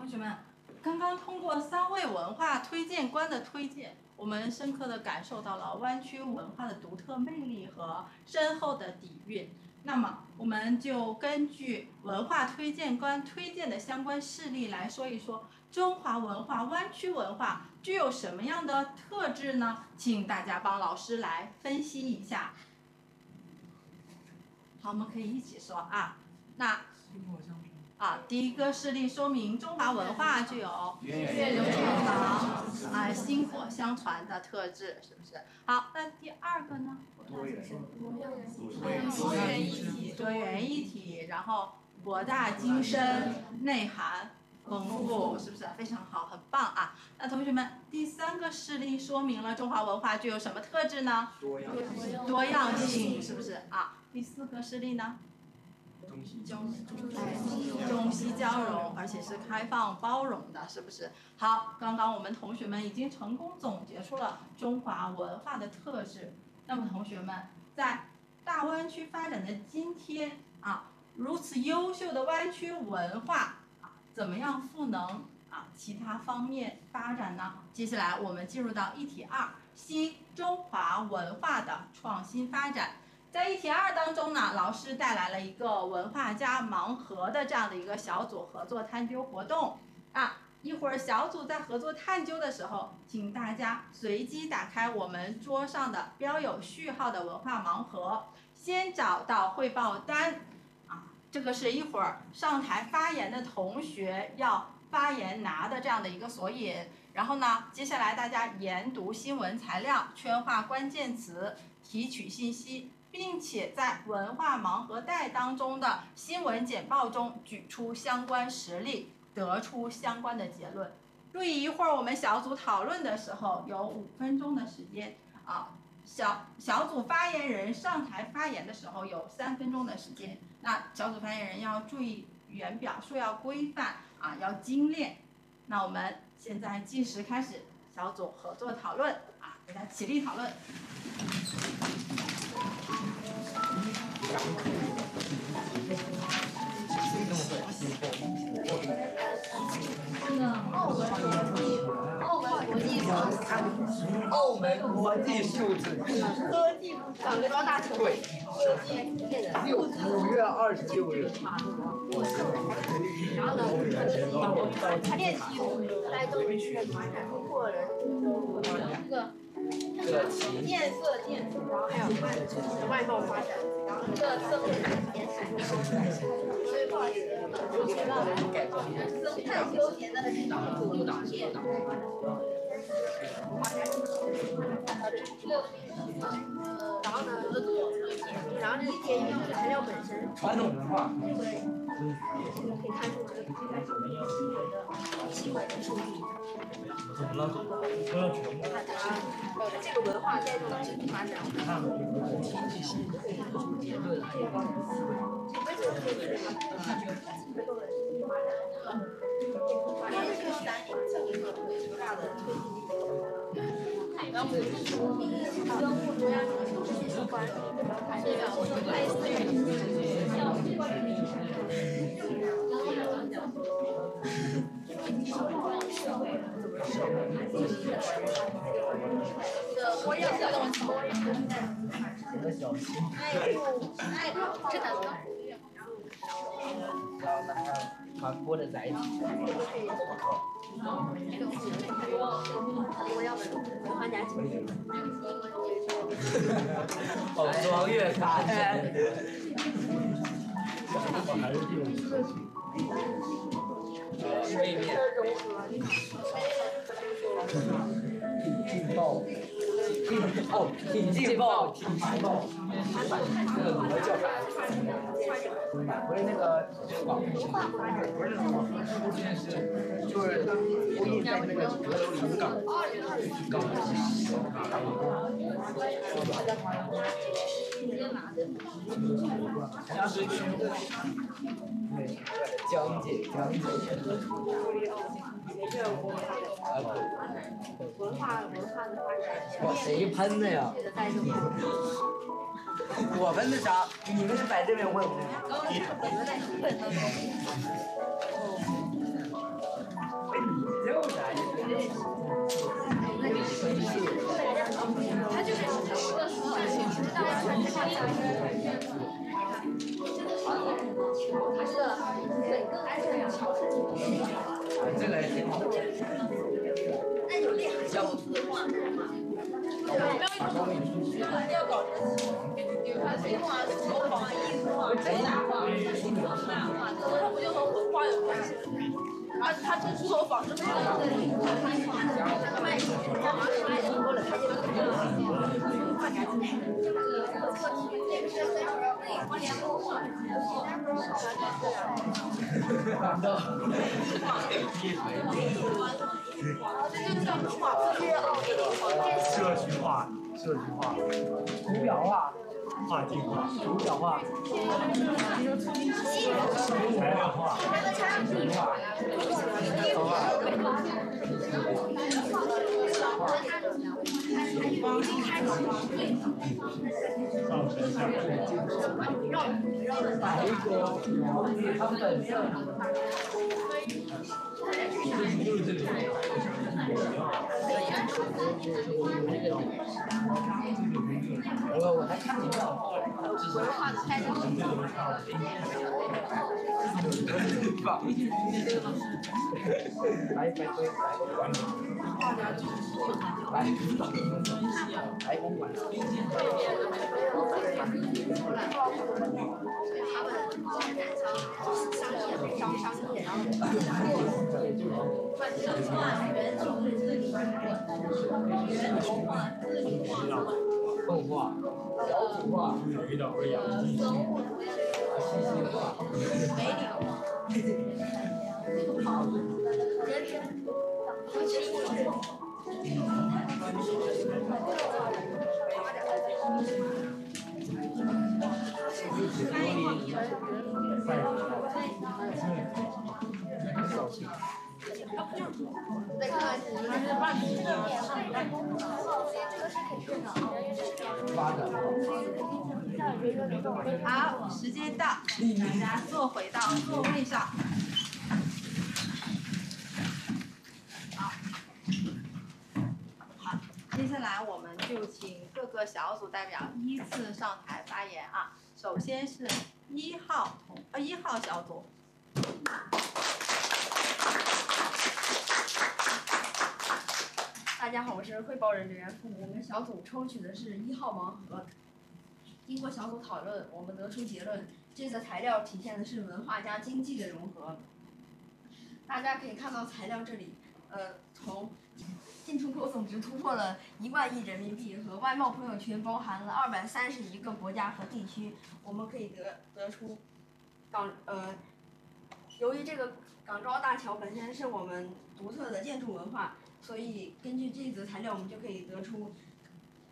同学们，刚刚通过3位文化推荐官的推荐，我们深刻地感受到了湾区文化的独特魅力和深厚的底蕴。那么，我们就根据文化推荐官推荐的相关事例来说一说中华文化、湾区文化具有什么样的特质呢？请大家帮老师来分析一下。好，我们可以一起说啊。那第一个事例说明中华文化具有源远流长、薪火相传的特质，是不是？好，那第二个呢？多元一体，然后博大精深，内涵丰富，是不是？非常好，很棒啊！那同学们，第三个事例说明了中华文化具有什么特质呢？多样性，是不是啊？第四个事例呢？中西交融，而且是开放包容的，是不是？好，刚刚我们同学们已经成功总结出了中华文化的特质。那么同学们，在大湾区发展的今天如此优秀的湾区文化怎么样赋能其他方面发展呢？接下来我们进入到议题2，新中华文化的创新发展。在议题2当中呢，老师带来了一个文化家盲盒的这样的一个小组合作探究活动一会儿小组在合作探究的时候，请大家随机打开我们桌上的标有序号的文化盲盒，先找到汇报单这个是一会儿上台发言的同学要发言拿的这样的一个索引。然后呢，接下来大家研读新闻材料，圈化关键词，提取信息，并且在文化盲盒袋当中的新闻简报中举出相关实例，得出相关的结论。注意，一会儿我们小组讨论的时候有5分钟的时间小组发言人上台发言的时候有3分钟的时间。那小组发言人要注意语言表述要规范要精炼。那我们现在计时开始小组合作讨论大家起立讨论。 澳门国际数字科技部长高大成对5月26日。 然后呢，练习带动通过人这个建设，然后还有外贸发展，然后这个生态，所以不好意思，我学到了生态休闲的主导线。然后呢，然后这个建议就是材料本身传统文化， 对，可以看出这个行为的数据。这个文化带动了经济发展。 经济系结论了。 为什么说这个带动了经济发展？因为这个单这个最大的推进力。然后跟物中央相关，这个类似于多样的东西，爱好这个。 然后呢，还有传播的载体。 我要文化家精神。 王月刊。水面。挺劲爆。那个怎么叫啥？不是那个网，不是那个网，就是故意在那个阁楼里杠。僵尸区。讲解。 文化的发展。 哇，谁喷的呀？我喷的啥？你们是摆这边，我也不。 这个也挺好。 那有内涵小字画。要搞这绘画、手法、艺术啊、展览画、漫画，这不就和文化有关系？而且它跟书和仿制画的卖多了，它社区化， 图表化， 画境化， 图表化， 材料化，上身下就是这种。 我还看不到。 文化的开展。 来公馆。动画、小组画、 遇到个养鸡。 好，时间到，大家坐回到座位上。好，接下来我们就请各个小组代表依次上台发言啊。首先是1号小组。 大家好，我是汇报人刘元富。我们小组抽取的是1号盲盒。经过小组讨论，我们得出结论，这次材料体现的是文化加经济的融合。大家可以看到材料这里，从进出口总值突破了1万亿人民币，和外贸朋友圈包含了231个国家和地区。我们可以得出由于这个港珠澳大桥本身是我们独特的建筑文化。所以根据这则材料，我们就可以得出